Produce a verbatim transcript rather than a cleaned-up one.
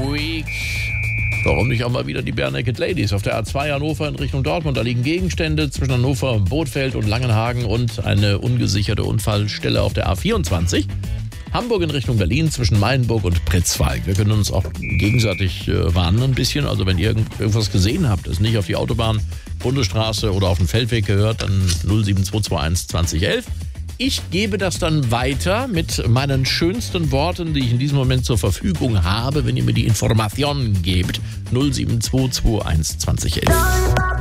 Week. Warum nicht auch mal wieder die Bare Naked Ladies auf der A zwei Hannover in Richtung Dortmund? Da liegen Gegenstände zwischen Hannover, Bothfeld und Langenhagen und eine ungesicherte Unfallstelle auf der A vierundzwanzig. Hamburg in Richtung Berlin zwischen Meilenburg und Pritzwalk. Wir können uns auch gegenseitig äh, warnen ein bisschen. Also wenn ihr irgend, irgendwas gesehen habt, das nicht auf die Autobahn, Bundesstraße oder auf den Feldweg gehört, dann null sieben zwei zwei eins zwanzig elf. Ich gebe das dann weiter mit meinen schönsten Worten, die ich in diesem Moment zur Verfügung habe, wenn ihr mir die Informationen gebt. null sieben zwei zwei eins zwanzig elf.